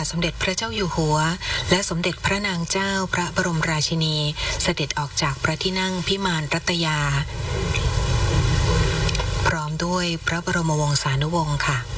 สมเด็จพระเจ้าอยู่หัวและสมเด็จพระนางเจ้าพระบรมราชินีเสด็จออกจากพระที่นั่งพิมานรัตยาพร้อมด้วยพระบรมวงศานุวงศ์ค่ะ